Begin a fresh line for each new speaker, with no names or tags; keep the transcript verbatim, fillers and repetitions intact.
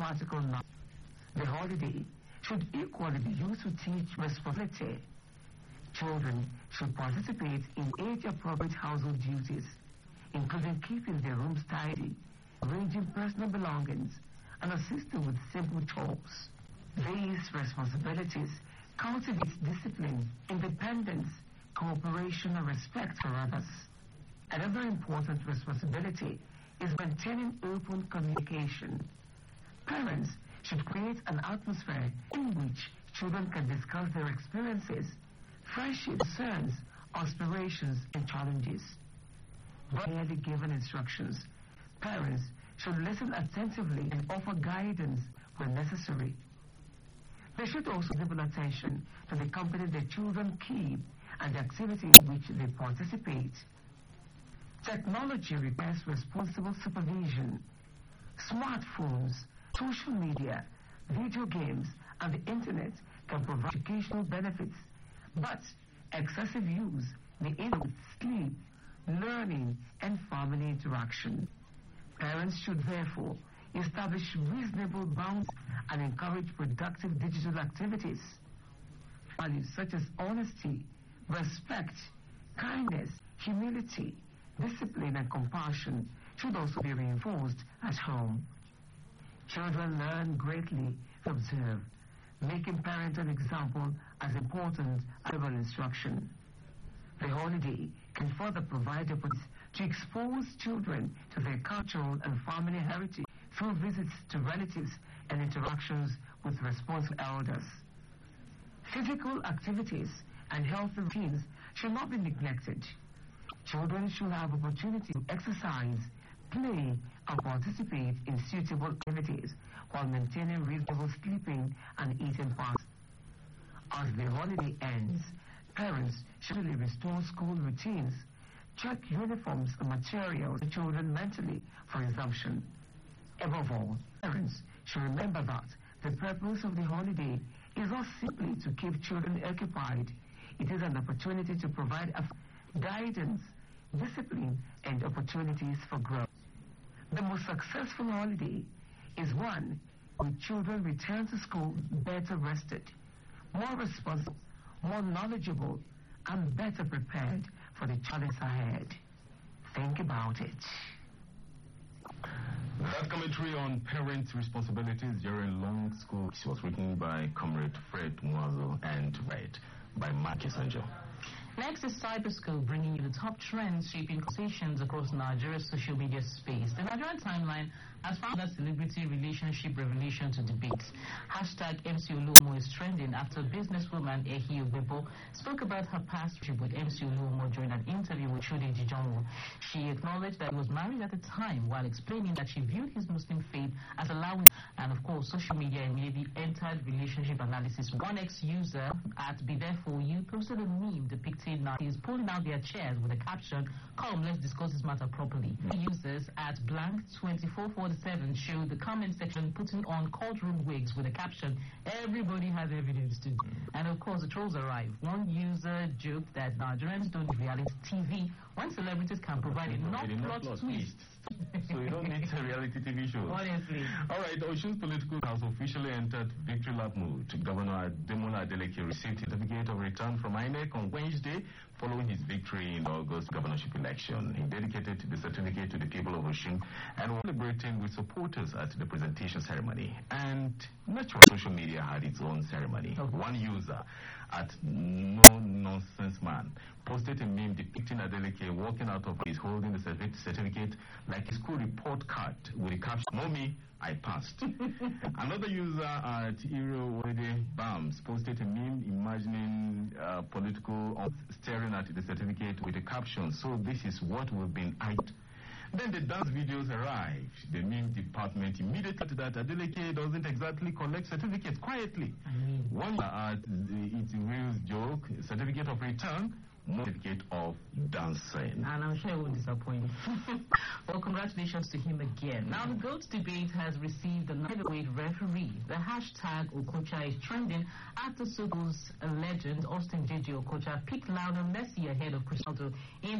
Article nine. The holiday should equally be used to teach responsibility. Children should participate in age-appropriate household duties, including keeping their rooms tidy, arranging personal belongings, and assisting with simple chores. These responsibilities cultivate discipline, independence, cooperation, and respect for others. Another important responsibility is maintaining open communication. Parents should create an atmosphere in which children can discuss their experiences, friendships, concerns, aspirations, and challenges. By clearly given instructions, parents should listen attentively and offer guidance when necessary. They should also give attention to the company their children keep and the activities in which they participate. Technology requires responsible supervision. Smartphones, social media, video games, and the internet can provide educational benefits, but excessive use may interfere with sleep, learning, and family interaction. Parents should therefore establish reasonable bounds and encourage productive digital activities. Values such as honesty, respect, kindness, humility, discipline, and compassion should also be reinforced at home. Children learn greatly to observe, making parental example as important as verbal instruction. The holiday can further provide opportunities to expose children to their cultural and family heritage through visits to relatives and interactions with responsible elders. Physical activities and healthy routines should not be neglected. Children should have opportunity to exercise, play, and participate in suitable activities while maintaining reasonable sleeping and eating patterns. As the holiday ends, parents should restore school routines, check uniforms and materials for children mentally for resumption. Above all, parents should remember that the purpose of the holiday is not simply to keep children occupied. It is an opportunity to provide guidance, discipline, and opportunities for growth. The most successful holiday is one where children return to school better rested, more responsible, more knowledgeable, and better prepared for the challenge ahead. Think about it.
That commentary on parents' responsibilities during long school was written by Comrade Fred Mwazo and read by Mark Kisanjo.
Next is Cyberscope, bringing you the top trends shaping conversations across Nigeria's social media space. The Nigerian timeline has found that celebrity relationship revelation to debate. Hashtag M C Oluomo is trending after businesswoman Ehi Ogbepo spoke about her past relationship with M C Oluomo during an interview with Chude Jijonwo. She acknowledged that he was married at the time while explaining that she viewed his Muslim faith as allowing, and of course, social media immediately entered relationship analysis. One ex-user at Be There For You posted a meme depicting Nazis pulling out their chairs with a caption, "Come, let's discuss this matter properly." Users at blank twenty-four forty-seven showed the comment section putting on courtroom wigs with a caption, "Everybody has evidence to." And of course, the trolls arrived. One user joked that Nigerians don't need reality T V when celebrities can provide enough plot twists.
So you don't need a reality T V show.
Honestly.
All right, Osun's political house officially entered victory lap mode. Governor Ademola Adeleke received a certificate of return from I N E C on Wednesday following his victory in the August governorship election. He dedicated the certificate to the people of Osun and was celebrating with supporters at the presentation ceremony. And naturally, social media had its own ceremony. Okay. One user at No Nonsense Man posted a meme depicting Adeleke walking out of his holding the certificate like a school report card with the caption, "Mommy, I passed." Another user at Iro Wede Bams posted a meme imagining uh, political staring at the certificate with the caption, "So this is what we've been eyeing." Then the dance videos arrived. The meme department immediately said that Adeleke doesn't exactly collect certificates quietly. Mm-hmm. One at It's Will's joke, certificate of return, certificate of dancing.
And I'm sure it won't disappoint. Well, congratulations to him again. Now, the GOAT debate has received a heavyweight referee. The hashtag Okocha is trending after Soko's legend Austin J J Okocha picked Lionel Messi ahead of Cristiano in